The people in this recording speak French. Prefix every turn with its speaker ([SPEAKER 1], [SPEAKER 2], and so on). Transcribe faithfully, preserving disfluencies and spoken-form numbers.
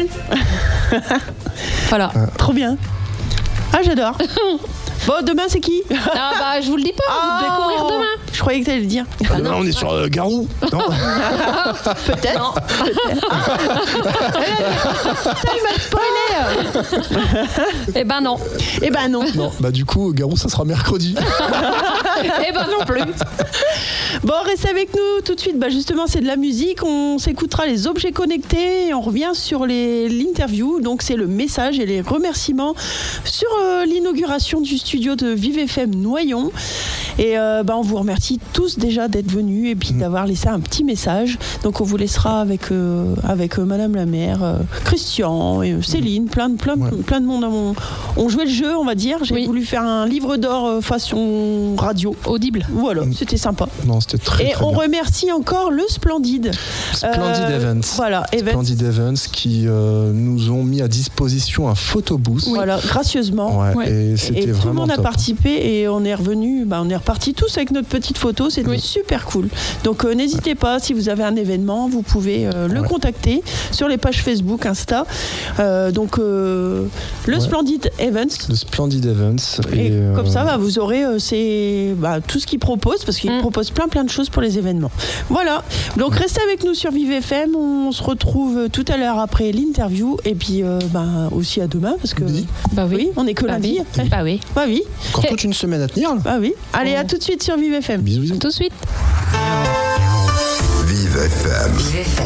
[SPEAKER 1] semaine. Voilà.
[SPEAKER 2] Ah.
[SPEAKER 3] Trop bien. Ah, j'adore. Bon, demain, c'est qui?
[SPEAKER 1] Ah bah, je vous le dis pas, vous devez découvrir demain.
[SPEAKER 3] Je croyais que t'allais le dire.
[SPEAKER 2] Ah, demain, on est sur euh, Garou. Non.
[SPEAKER 3] Peut-être.
[SPEAKER 1] Non.
[SPEAKER 3] Il m'a spoilé.
[SPEAKER 1] Eh ben non.
[SPEAKER 3] Eh ben non.
[SPEAKER 2] Non, bah du coup, Garou, ça sera mercredi.
[SPEAKER 1] Eh ben non plus.
[SPEAKER 3] Bon, restez avec nous tout de suite. Bah justement, c'est de la musique. On s'écoutera les objets connectés et on revient sur les, l'interview. Donc, c'est le message et les remerciements sur euh, l'inauguration du studio de Vive F M Noyon. Et euh, bah, on vous remercie tous déjà d'être venus et puis mmh. d'avoir laissé un petit message. Donc, on vous laissera avec, euh, avec euh, Madame la maire, euh, Christian, et, euh, Céline, mmh. plein, de, plein, ouais. plein de monde ont, ont joué le jeu, on va dire. J'ai oui. voulu faire un livre d'or euh, façon radio.
[SPEAKER 1] Audible.
[SPEAKER 3] Voilà, mmh. c'était sympa.
[SPEAKER 2] Non, c'était très,
[SPEAKER 3] et
[SPEAKER 2] très
[SPEAKER 3] on
[SPEAKER 2] bien.
[SPEAKER 3] remercie encore le Splendide.
[SPEAKER 2] Splendid euh, Events.
[SPEAKER 3] Voilà,
[SPEAKER 2] Splendid Events qui euh, nous ont mis à disposition un photobooth.
[SPEAKER 3] Oui. Voilà, gracieusement.
[SPEAKER 2] Ouais,
[SPEAKER 3] ouais.
[SPEAKER 2] Et c'était
[SPEAKER 3] et
[SPEAKER 2] vraiment
[SPEAKER 3] tout le monde
[SPEAKER 2] top.
[SPEAKER 3] a participé et on est revenu, bah, on est repartis tous avec notre petite photo. C'était oui. super cool. Donc euh, n'hésitez ouais. pas, si vous avez un événement, vous pouvez euh, le ouais. contacter sur les pages Facebook, Insta. Euh, donc euh, le ouais. Splendid Events.
[SPEAKER 2] Le Splendid Events.
[SPEAKER 3] Et,
[SPEAKER 2] et euh...
[SPEAKER 3] comme ça, bah, vous aurez euh, c'est, bah, tout ce qu'ils proposent parce qu'ils mm. proposent plein plein de choses pour les événements. Voilà. Donc mm. restez avec nous sur Vive F M. On se retrouve tout à l'heure après l'interview et puis euh, bah, aussi à demain parce que
[SPEAKER 2] oui,
[SPEAKER 3] bah, oui. oui on est que
[SPEAKER 1] bah
[SPEAKER 3] lundi.
[SPEAKER 1] Oui. Bah oui.
[SPEAKER 3] Bah oui.
[SPEAKER 2] Encore toute une semaine à tenir. Là.
[SPEAKER 3] Bah oui. Allez, oh. à tout de suite sur Vive F M.
[SPEAKER 2] Bisous, bisous.
[SPEAKER 1] À tout de suite.
[SPEAKER 4] Vive F M. Vive F M.